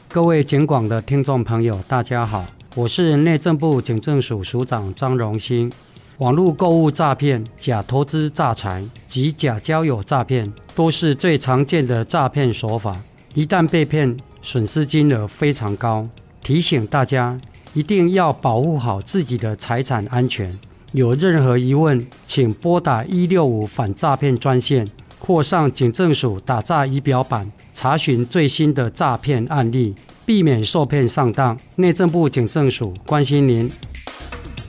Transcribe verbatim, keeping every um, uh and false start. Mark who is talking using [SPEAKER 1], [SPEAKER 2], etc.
[SPEAKER 1] 各位警广的听众朋友，大家好，我是内政部警政署署长张荣兴。网络购物诈骗、假投资诈财及假交友诈骗都是最常见的诈骗手法，一旦被骗，损失金额非常高。提醒大家一定要保护好自己的财产安全。有任何疑问，请拨打一六五反诈骗专线，或上警政署打诈仪表板查询最新的诈骗案例，避免受骗上当。内政部警政署关心您。